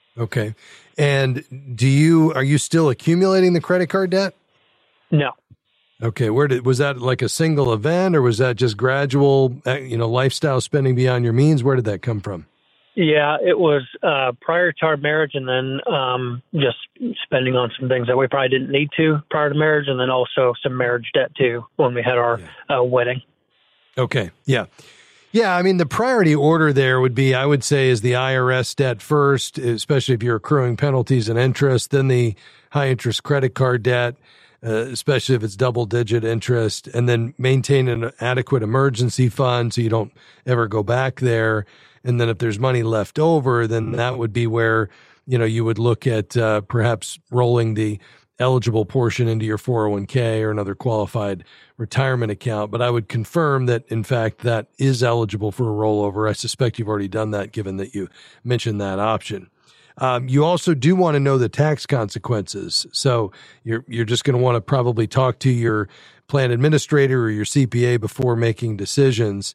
Okay. And are you still accumulating the credit card debt? No. Okay. Was that like a single event, or was that just gradual, lifestyle spending beyond your means? Where did that come from? Yeah, it was prior to our marriage, and then just spending on some things that we probably didn't need to prior to marriage, and then also some marriage debt too when we had our wedding. Okay. Yeah. Yeah, I mean, the priority order there would be, I would say, is the IRS debt first, especially if you're accruing penalties and interest, then the high interest credit card debt, especially if it's double digit interest, and then maintain an adequate emergency fund so you don't ever go back there. And then if there's money left over, then that would be where, you would look at perhaps rolling the eligible portion into your 401k or another qualified retirement account. But I would confirm that, in fact, that is eligible for a rollover. I suspect you've already done that, given that you mentioned that option. You also do want to know the tax consequences. So you're just going to want to probably talk to your plan administrator or your CPA before making decisions,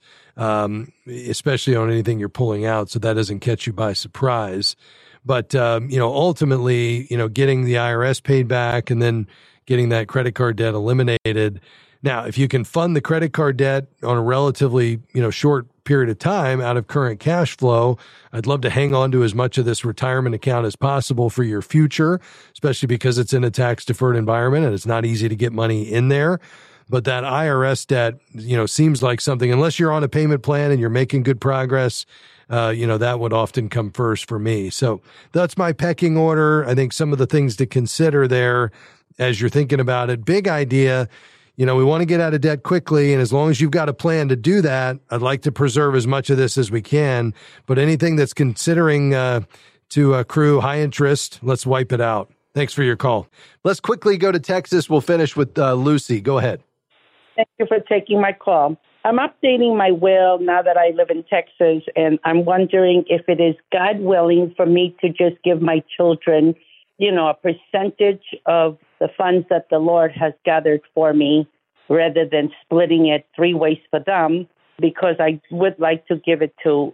especially on anything you're pulling out, so that doesn't catch you by surprise. But, ultimately, getting the IRS paid back and then getting that credit card debt eliminated. Now, if you can fund the credit card debt on a relatively, short period of time out of current cash flow, I'd love to hang on to as much of this retirement account as possible for your future, especially because it's in a tax-deferred environment and it's not easy to get money in there. But that IRS debt, seems like something, unless you're on a payment plan and you're making good progress, that would often come first for me. So that's my pecking order. I think some of the things to consider there as you're thinking about it. Big idea. We want to get out of debt quickly. And as long as you've got a plan to do that, I'd like to preserve as much of this as we can. But anything that's considering to accrue high interest, let's wipe it out. Thanks for your call. Let's quickly go to Texas. We'll finish with Lucy. Go ahead. Thank you for taking my call. I'm updating my will now that I live in Texas, and I'm wondering if it is God willing for me to just give my children, a percentage of the funds that the Lord has gathered for me, rather than splitting it three ways for them, because I would like to give it to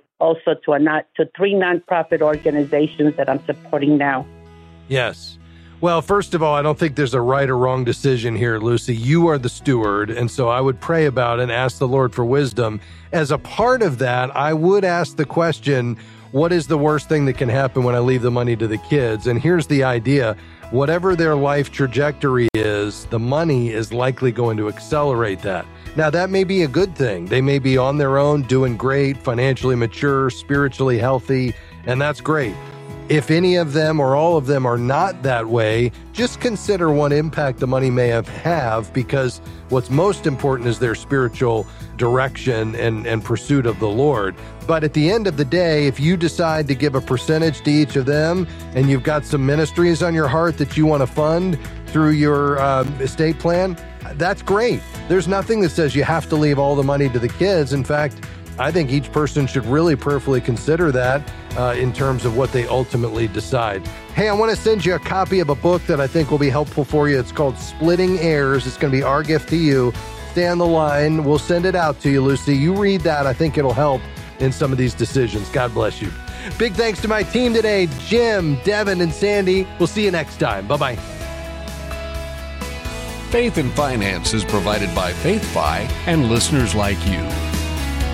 three nonprofit organizations that I'm supporting now. Yes. Well, first of all, I don't think there's a right or wrong decision here, Lucy. You are the steward, and so I would pray about it and ask the Lord for wisdom. As a part of that, I would ask the question, what is the worst thing that can happen when I leave the money to the kids? And here's the idea. Whatever their life trajectory is, the money is likely going to accelerate that. Now, that may be a good thing. They may be on their own, doing great, financially mature, spiritually healthy, and that's great. If any of them or all of them are not that way, just consider what impact the money may have, because what's most important is their spiritual direction and pursuit of the Lord. But at the end of the day, if you decide to give a percentage to each of them and you've got some ministries on your heart that you want to fund through your estate plan, that's great. There's nothing that says you have to leave all the money to the kids. In fact, I think each person should really prayerfully consider that in terms of what they ultimately decide. Hey, I want to send you a copy of a book that I think will be helpful for you. It's called Splitting Heirs. It's going to be our gift to you. Stay on the line. We'll send it out to you, Lucy. You read that. I think it'll help in some of these decisions. God bless you. Big thanks to my team today, Jim, Devin, and Sandy. We'll see you next time. Bye-bye. Faith and Finance is provided by FaithFi and listeners like you.